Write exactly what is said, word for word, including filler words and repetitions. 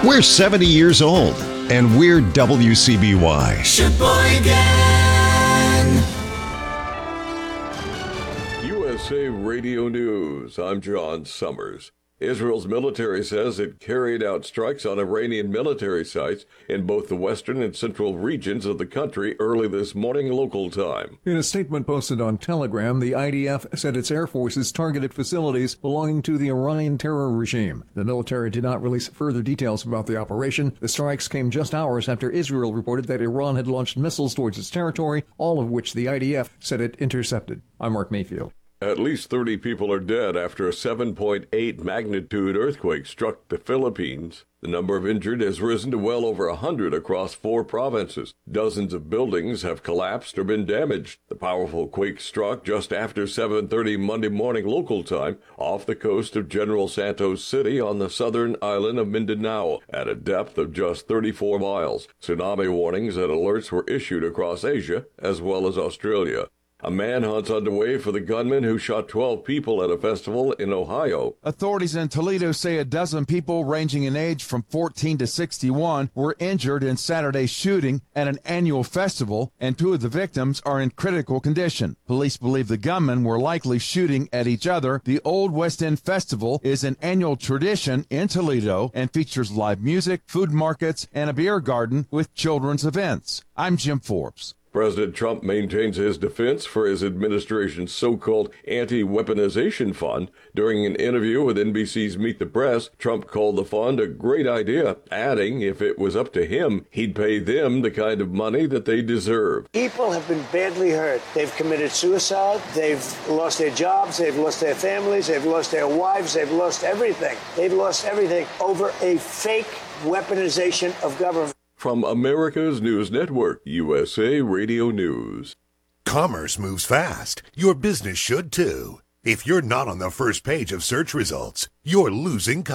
We're seventy years old, and we're W C B Y. Sheboygan. U S A Radio News. I'm John Summers. Israel's military says it carried out strikes on Iranian military sites in both the western and central regions of the country early this morning local time. In a statement posted on Telegram, the I D F said its air forces targeted facilities belonging to the Iranian terror regime. The military did not release further details about the operation. The strikes came just hours after Israel reported that Iran had launched missiles towards its territory, all of which the I D F said it intercepted. I'm Mark Mayfield. At least thirty people are dead after a seven point eight magnitude earthquake struck the Philippines. The number of injured has risen to well over one hundred across four provinces. Dozens of buildings have collapsed or been damaged. The powerful quake struck just after seven thirty Monday morning local time off the coast of General Santos City on the southern island of Mindanao at a depth of just thirty-four miles. Tsunami warnings and alerts were issued across Asia as well as Australia. A manhunt's underway for the gunman who shot twelve people at a festival in Ohio. Authorities in Toledo say a dozen people ranging in age from fourteen to sixty-one were injured in Saturday's shooting at an annual festival, and two of the victims are in critical condition. Police believe the gunmen were likely shooting at each other. The Old West End Festival is an annual tradition in Toledo and features live music, food markets, and a beer garden with children's events. I'm Jim Forbes. President Trump maintains his defense for his administration's so-called anti-weaponization fund. During an interview with N B C's Meet the Press, Trump called the fund a great idea, adding if it was up to him, he'd pay them the kind of money that they deserve. People have been badly hurt. They've committed suicide. They've lost their jobs. They've lost their families. They've lost their wives. They've lost everything. They've lost everything over a fake weaponization of government. From America's News Network, U S A Radio News. Commerce moves fast. Your business should too. If you're not on the first page of search results, you're losing